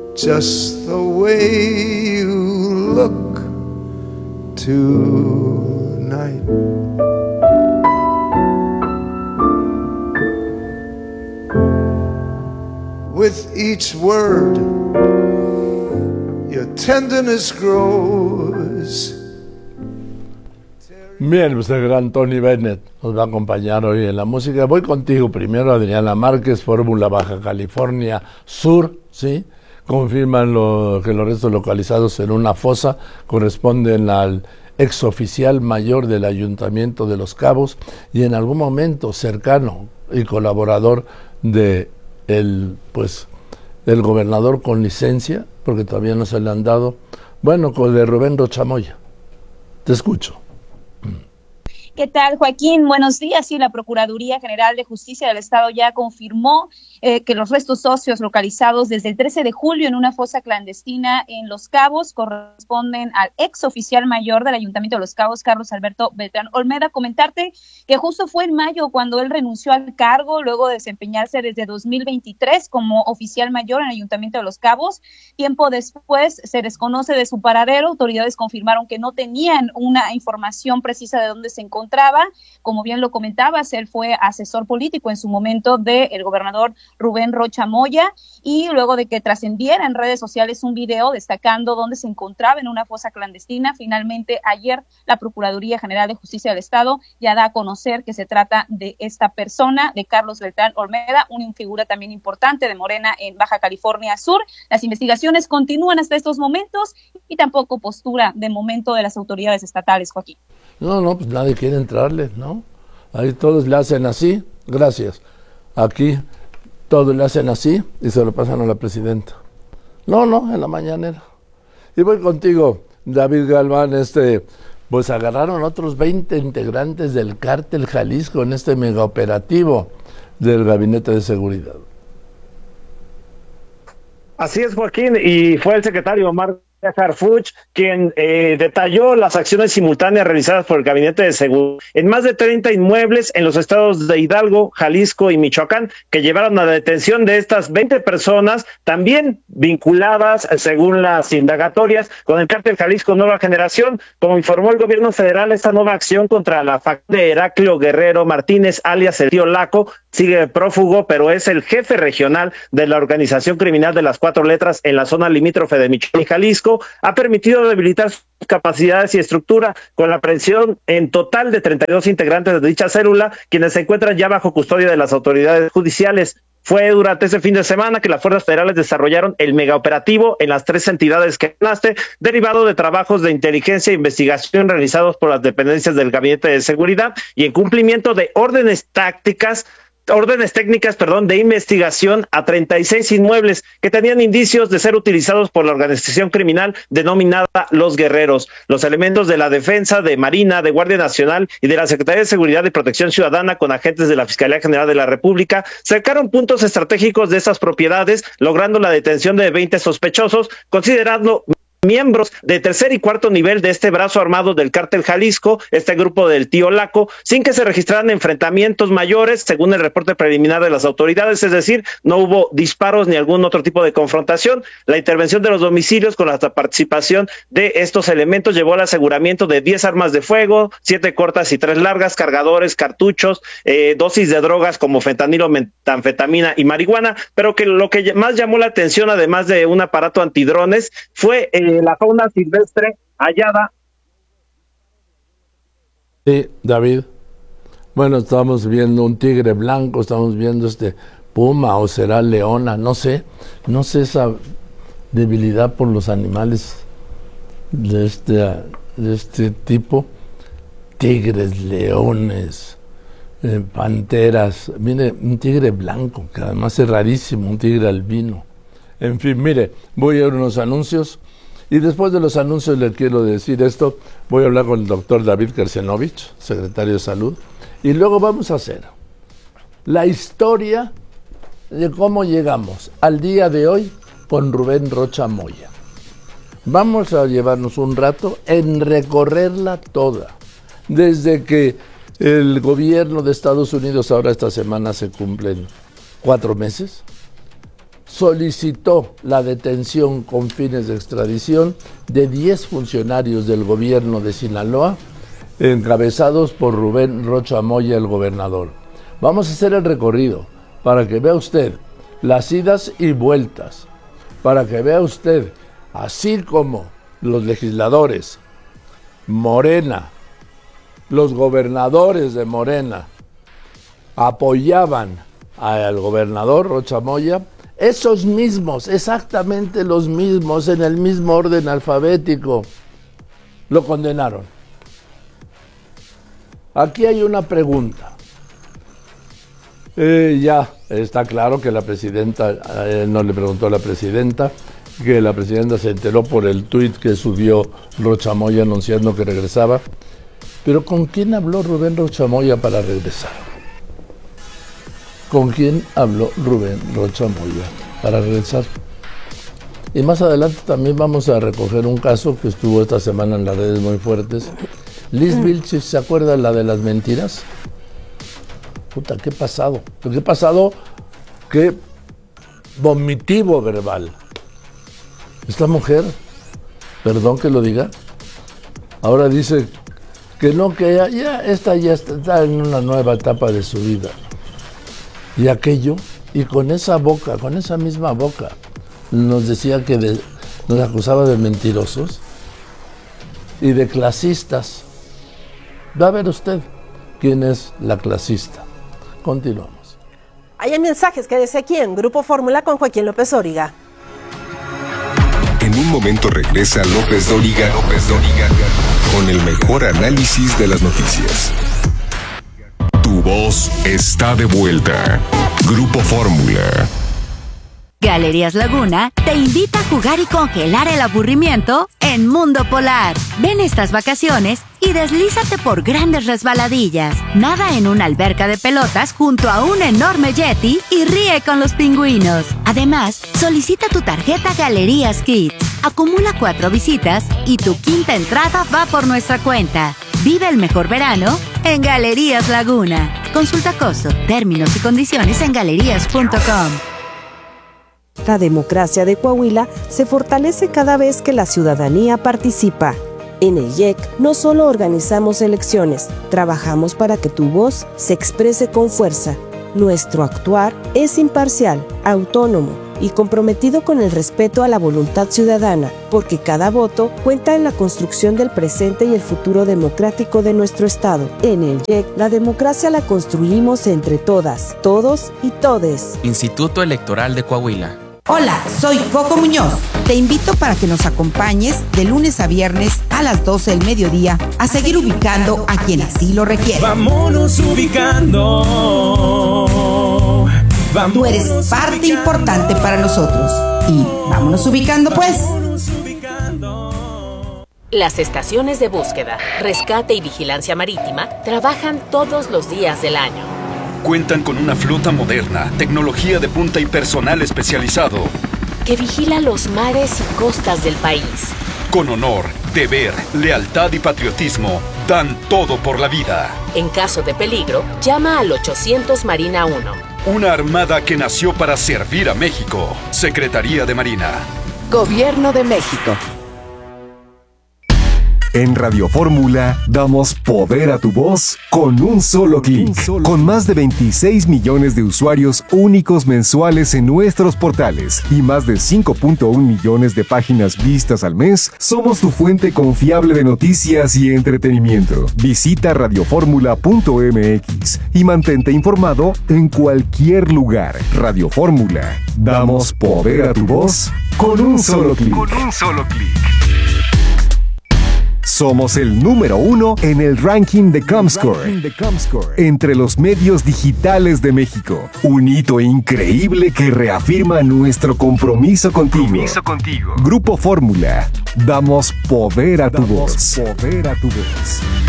just the way you look tonight. With each word, your tenderness grows. Bien, pues el gran Tony Bennett nos va a acompañar hoy en la música. Voy contigo primero, Adriana Márquez, Fórmula Baja California Sur, ¿sí? Confirman que los restos localizados en una fosa corresponden al exoficial mayor del Ayuntamiento de Los Cabos y en algún momento cercano y colaborador de el gobernador con licencia, porque todavía no se le han dado, bueno, con el de Rubén Rocha Moya. Te escucho. ¿Qué tal, Joaquín? Buenos días. Sí, la Procuraduría General de Justicia del Estado ya confirmó que los restos óseos localizados desde el 13 de julio en una fosa clandestina en Los Cabos corresponden al ex oficial mayor del Ayuntamiento de Los Cabos, Carlos Alberto Beltrán Olmeda. Comentarte que justo fue en mayo cuando él renunció al cargo luego de desempeñarse desde 2023 como oficial mayor en el Ayuntamiento de Los Cabos. Tiempo después se desconoce de su paradero. Autoridades confirmaron que no tenían una información precisa de dónde se encontraba. Como bien lo comentabas, él fue asesor político en su momento del gobernador Rubén Rocha Moya, y luego de que trascendiera en redes sociales un video destacando dónde se encontraba en una fosa clandestina, finalmente ayer la Procuraduría General de Justicia del Estado ya da a conocer que se trata de esta persona, de Carlos Beltrán Olmeda, una figura también importante de Morena en Baja California Sur. Las investigaciones continúan hasta estos momentos y tampoco postura de momento de las autoridades estatales, Joaquín. No, pues nadie quiere entrarle, ¿no? Ahí todos le hacen así, gracias. Aquí todos le hacen así y se lo pasan a la presidenta. No, en la mañanera. Y voy contigo, David Galván, pues agarraron otros 20 integrantes del Cártel Jalisco en este megaoperativo del Gabinete de Seguridad. Así es, Joaquín, y fue el secretario Omar Harfuch, quien detalló las acciones simultáneas realizadas por el Gabinete de Seguridad en más de 30 inmuebles en los estados de Hidalgo, Jalisco y Michoacán, que llevaron a la detención de estas 20 personas, también vinculadas, según las indagatorias, con el Cártel Jalisco Nueva Generación. Como informó el gobierno federal, esta nueva acción contra la facción de Heraclio Guerrero Martínez, alias el Tío Laco, sigue prófugo, pero es el jefe regional de la organización criminal de las 4 letras en la zona limítrofe de Michoacán y Jalisco. Ha permitido debilitar sus capacidades y estructura con la aprehensión en total de 32 integrantes de dicha célula, quienes se encuentran ya bajo custodia de las autoridades judiciales. Fue durante ese fin de semana que las fuerzas federales desarrollaron el megaoperativo en las 3 entidades que mencionaste, derivado de trabajos de inteligencia e investigación realizados por las dependencias del Gabinete de Seguridad y en cumplimiento de órdenes técnicas, de investigación a 36 inmuebles que tenían indicios de ser utilizados por la organización criminal denominada Los Guerreros. Los elementos de la Defensa, de Marina, de Guardia Nacional y de la Secretaría de Seguridad y Protección Ciudadana, con agentes de la Fiscalía General de la República, cercaron puntos estratégicos de estas propiedades, logrando la detención de 20 sospechosos, considerando miembros de tercer y cuarto nivel de este brazo armado del Cártel Jalisco, este grupo del Tío Laco, sin que se registraran enfrentamientos mayores, según el reporte preliminar de las autoridades, es decir, no hubo disparos ni algún otro tipo de confrontación. La intervención de los domicilios con la participación de estos elementos llevó al aseguramiento de 10 armas de fuego, 7 cortas y 3 largas, cargadores, cartuchos, dosis de drogas como fentanilo, metanfetamina y marihuana, pero que lo que más llamó la atención, además de un aparato antidrones, fue la fauna silvestre hallada. Sí, David. Bueno, estamos viendo un tigre blanco, estamos viendo puma o será leona, no sé esa debilidad por los animales de este tipo, tigres, leones, panteras. Mire, un tigre blanco, que además es rarísimo, un tigre albino. En fin, mire, voy a ver unos anuncios. Y después de los anuncios les quiero decir esto, voy a hablar con el doctor David Kersenovich, secretario de Salud, y luego vamos a hacer la historia de cómo llegamos al día de hoy con Rubén Rocha Moya. Vamos a llevarnos un rato en recorrerla toda, desde que el gobierno de Estados Unidos, ahora esta semana se cumplen 4 meses, solicitó la detención con fines de extradición de 10 funcionarios del gobierno de Sinaloa, encabezados por Rubén Rocha Moya, el gobernador. Vamos a hacer el recorrido para que vea usted las idas y vueltas, para que vea usted, así como los legisladores, Morena, los gobernadores de Morena apoyaban al gobernador Rocha Moya, esos mismos, exactamente los mismos, en el mismo orden alfabético, lo condenaron. Aquí hay una pregunta. Ya está claro que la presidenta, no le preguntó a la presidenta, que la presidenta se enteró por el tuit que subió Rocha Moya anunciando que regresaba. Pero ¿con quién habló Rubén Rocha Moya para regresar? ¿Con quién habló Rubén Rocha Moya para regresar? Y más adelante también vamos a recoger un caso que estuvo esta semana en las redes muy fuertes. Liz Vilchis, ¿se acuerda la de las mentiras? Puta, ¿qué pasado? ¿Qué pasado? Qué vomitivo verbal. Esta mujer, perdón que lo diga, ahora dice que no, que ya está en una nueva etapa de su vida. Y aquello, y con esa boca, con esa misma boca, nos decía que nos acusaba de mentirosos y de clasistas. Va a ver usted quién es la clasista. Continuamos. Hay mensajes que desde aquí en Grupo Fórmula con Joaquín López Dóriga. En un momento regresa López Dóriga con el mejor análisis de las noticias. Tu voz está de vuelta. Grupo Fórmula. Galerías Laguna te invita a jugar y congelar el aburrimiento en Mundo Polar. Ven estas vacaciones y deslízate por grandes resbaladillas. Nada en una alberca de pelotas junto a un enorme yeti y ríe con los pingüinos. Además, solicita tu tarjeta Galerías Kids. Acumula 4 visitas y tu quinta entrada va por nuestra cuenta. Vive el mejor verano en Galerías Laguna. Consulta costo, términos y condiciones en galerías.com. La democracia de Coahuila se fortalece cada vez que la ciudadanía participa. En el IEC no solo organizamos elecciones, trabajamos para que tu voz se exprese con fuerza. Nuestro actuar es imparcial, autónomo y comprometido con el respeto a la voluntad ciudadana, porque cada voto cuenta en la construcción del presente y el futuro democrático de nuestro Estado. En el IEC, la democracia la construimos entre todas, todos y todes. Instituto Electoral de Coahuila. Hola, soy Coco Muñoz. Te invito para que nos acompañes de lunes a viernes a las 12 del mediodía a seguir ubicando a quien así lo requiere. Vámonos ubicando. Tú eres parte importante para nosotros. Y vámonos ubicando, pues. Las estaciones de búsqueda, rescate y vigilancia marítima trabajan todos los días del año. Cuentan con una flota moderna, tecnología de punta y personal especializado que vigila los mares y costas del país. Con honor, deber, lealtad y patriotismo, dan todo por la vida. En caso de peligro, llama al 800 Marina 1. Una armada que nació para servir a México. Secretaría de Marina. Gobierno de México. En Radio Fórmula damos poder a tu voz con un solo clic. Con más de 26 millones de usuarios únicos mensuales en nuestros portales y más de 5.1 millones de páginas vistas al mes, somos tu fuente confiable de noticias y entretenimiento. Visita radioformula.mx y mantente informado en cualquier lugar. Radio Fórmula. Damos poder a tu voz con un solo clic. Somos el número 1 en el ranking de Comscore, entre los medios digitales de México. Un hito increíble que reafirma nuestro compromiso contigo. Grupo Fórmula. Damos poder a tu voz.